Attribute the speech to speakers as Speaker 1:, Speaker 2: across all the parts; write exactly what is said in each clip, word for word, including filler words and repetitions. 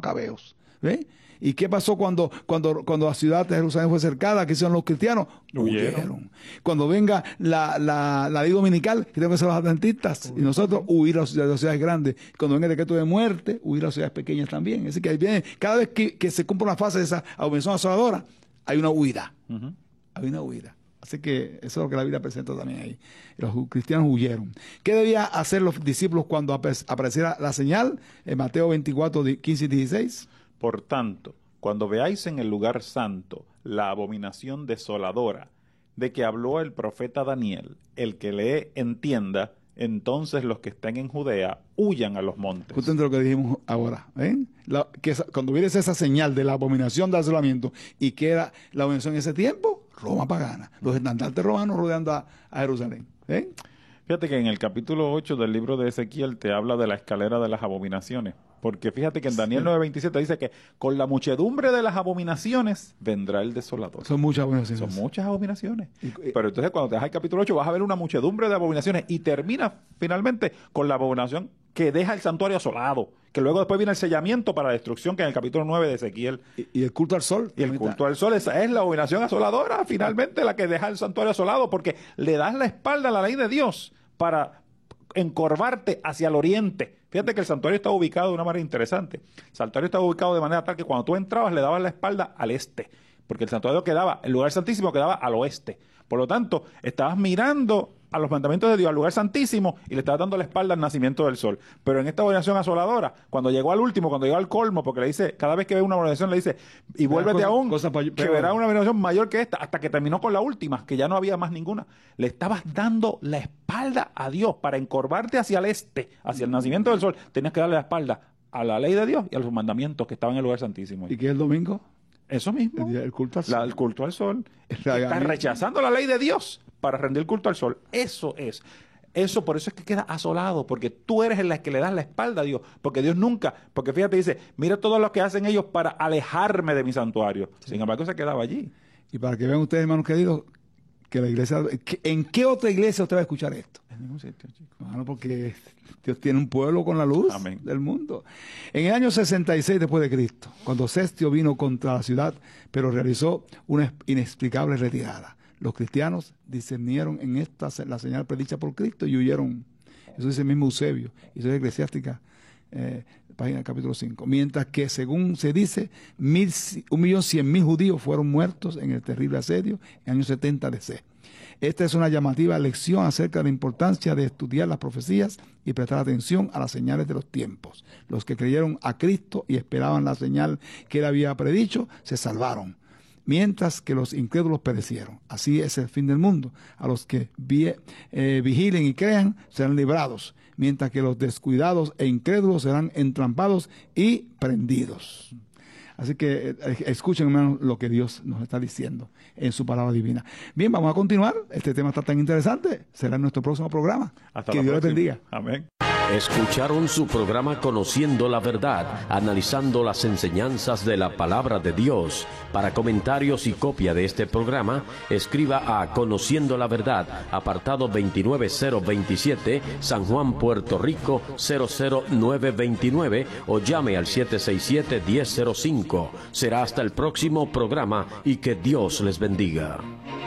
Speaker 1: macabeos. ¿Ve? ¿Y qué pasó cuando, cuando, cuando la ciudad de Jerusalén fue cercada? ¿Qué hicieron los cristianos?
Speaker 2: Huyeron.
Speaker 1: Huyeron. Cuando venga la, la, la ley dominical, que tengo que ser los adventistas, y nosotros huir a las ciudades, ciudades grandes. Cuando venga el decreto de muerte, huir a las ciudades pequeñas también. Así que ahí viene, cada vez que, que se cumple una fase de esa abominación asoladora, hay una huida. Uh-huh. Hay una huida. Así que eso es lo que la Biblia presenta también ahí. Los cristianos huyeron. ¿Qué debían hacer los discípulos cuando apareciera la señal? En Mateo veinticuatro, quince y dieciséis.
Speaker 2: Por tanto, cuando veáis en el lugar santo la abominación desoladora de que habló el profeta Daniel, el que lee entienda, entonces los que estén en Judea huyan a los montes.
Speaker 1: Justo entre lo que dijimos ahora, ¿eh? La, que esa, cuando vieres esa señal de la abominación del asolamiento, y que era la abominación en ese tiempo, Roma pagana, los estandartes romanos rodeando a, a Jerusalén. ¿Eh?
Speaker 2: Fíjate que en el capítulo ocho del libro de Ezequiel te habla de la escalera de las abominaciones. Porque fíjate que en Daniel sí. nueve veintisiete dice que con la muchedumbre de las abominaciones vendrá el desolador.
Speaker 1: Son muchas abominaciones.
Speaker 2: Son muchas abominaciones. Y, y, Pero entonces cuando te das el capítulo ocho vas a ver una muchedumbre de abominaciones y termina finalmente con la abominación que deja el santuario asolado. Que luego después viene el sellamiento para la destrucción, que en el capítulo nueve de Ezequiel.
Speaker 1: Y, y el culto al sol.
Speaker 2: Y el culto al sol, esa es la abominación asoladora, finalmente la que deja el santuario asolado, porque le das la espalda a la ley de Dios para encorvarte hacia el oriente. Fíjate que el santuario está ubicado de una manera interesante. El santuario está ubicado de manera tal que cuando tú entrabas le dabas la espalda al este, porque el santuario quedaba, el lugar santísimo quedaba al oeste. Por lo tanto, estabas mirando a los mandamientos de Dios, al lugar santísimo, y le estabas dando la espalda al nacimiento del sol. Pero en esta abominación asoladora, cuando llegó al último, cuando llegó al colmo, porque le dice, cada vez que ve una abominación le dice, y vuélvete cosa, aún, cosa pa- que verá una abominación mayor que esta, hasta que terminó con la última, que ya no había más ninguna. Le estabas dando la espalda a Dios para encorvarte hacia el este, hacia el nacimiento del sol. Tenías que darle la espalda a la ley de Dios y a los mandamientos que estaban en el lugar santísimo.
Speaker 1: ¿Y qué es el domingo?
Speaker 2: Eso mismo.
Speaker 1: El, el culto al sol.
Speaker 2: La, el culto al sol. Estás rechazando la ley de Dios para rendir culto al sol. Eso es. Eso, por eso es que queda asolado, porque tú eres el que le das la espalda a Dios, porque Dios nunca, porque fíjate, dice, mira todo lo que hacen ellos para alejarme de mi santuario. Sí. Sin embargo, se quedaba allí.
Speaker 1: Y para que vean ustedes, hermanos queridos, que la iglesia, ¿en qué otra iglesia usted va a escuchar esto?
Speaker 2: En ningún sitio, chicos.
Speaker 1: Bueno, porque Dios tiene un pueblo con la luz Amén. Del mundo. En el año sesenta y seis después de Cristo, cuando Cestio vino contra la ciudad, pero realizó una inexplicable retirada, los cristianos discernieron en esta la señal predicha por Cristo y huyeron. Eso dice el mismo Eusebio, y eso es Eclesiástica, eh, página del capítulo cinco. Mientras que, según se dice, mil, un millón cien mil judíos fueron muertos en el terrible asedio en el año setenta de C. Esta es una llamativa lección acerca de la importancia de estudiar las profecías y prestar atención a las señales de los tiempos. Los que creyeron a Cristo y esperaban la señal que él había predicho, se salvaron, mientras que los incrédulos perecieron. Así es el fin del mundo. A los que vi, eh, vigilen y crean serán librados, mientras que los descuidados e incrédulos serán entrampados y prendidos. Así que eh, escuchen, hermanos, lo que Dios nos está diciendo en su palabra divina. Bien, vamos a continuar. Este tema está tan interesante. Será en nuestro próximo programa.
Speaker 2: Hasta
Speaker 1: que Dios les bendiga.
Speaker 2: Amén.
Speaker 3: Escucharon su programa Conociendo la Verdad, analizando las enseñanzas de la Palabra de Dios. Para comentarios y copia de este programa, escriba a Conociendo la Verdad, apartado veintinueve cero veintisiete, San Juan, Puerto Rico, cero cero nueve veintinueve, o llame al siete seis siete, uno cero cero cinco. Será hasta el próximo programa y que Dios les bendiga.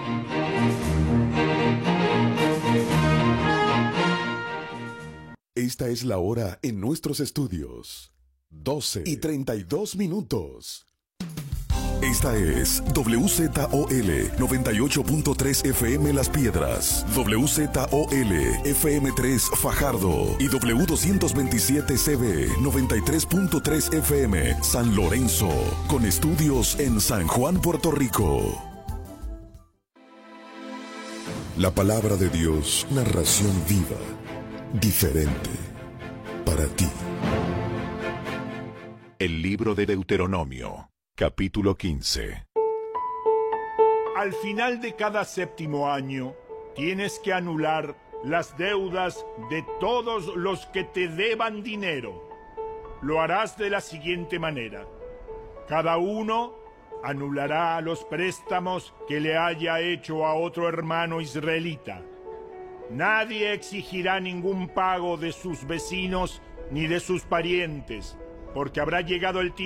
Speaker 4: Esta es la hora en nuestros estudios. doce y treinta y dos minutos. Esta es W Z O L noventa y ocho punto tres F M Las Piedras, W Z O L F M tres Fajardo y W doscientos veintisiete C B noventa y tres punto tres F M San Lorenzo, con estudios en San Juan, Puerto Rico. La palabra de Dios, narración viva, diferente, para ti. El libro de Deuteronomio, capítulo quince.
Speaker 5: Al final de cada séptimo año, tienes que anular las deudas de todos los que te deban dinero. Lo harás de la siguiente manera. Cada uno anulará los préstamos que le haya hecho a otro hermano israelita. Nadie exigirá ningún pago de sus vecinos ni de sus parientes, porque habrá llegado el tiempo